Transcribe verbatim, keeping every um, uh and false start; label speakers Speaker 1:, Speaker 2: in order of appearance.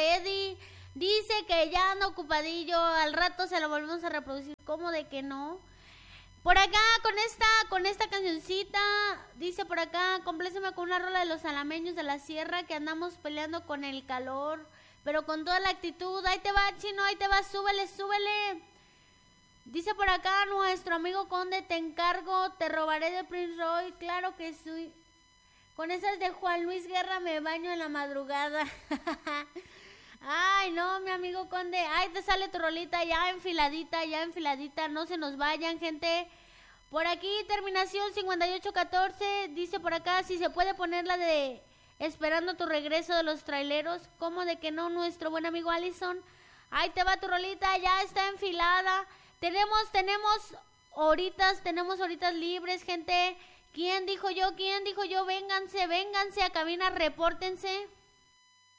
Speaker 1: Freddy. Dice que ya anda ocupadillo, al rato se lo volvemos a reproducir. ¿Cómo de que no? Por acá, con esta, con esta cancioncita, dice por acá, compléceme con una rola de los alameños de la sierra, que andamos peleando con el calor, pero con toda la actitud. Ahí te va, Chino, ahí te va, súbele, súbele. Dice por acá nuestro amigo Conde, te encargo, te robaré de Prince Roy, claro que sí. Con esas de Juan Luis Guerra me baño en la madrugada. Ay, no, mi amigo Conde. Ay, te sale tu rolita ya enfiladita, ya enfiladita. No se nos vayan, gente. Por aquí, terminación cincuenta y ocho catorce. Dice por acá, si se puede poner la de Esperando tu regreso de los traileros. ¿Cómo de que no, nuestro buen amigo Allison? Ahí te va tu rolita, ya está enfilada. Tenemos, tenemos horitas, tenemos horitas libres, gente. ¿Quién dijo yo? ¿Quién dijo yo? Vénganse, vénganse a cabina, repórtense.